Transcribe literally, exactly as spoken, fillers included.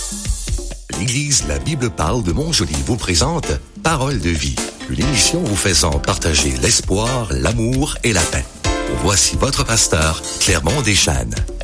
L'Église La Bible parle de Montjoly vous présente Parole de vie, une émission vous faisant partager l'espoir, l'amour et la paix. Voici votre pasteur, Clermont Deschannes.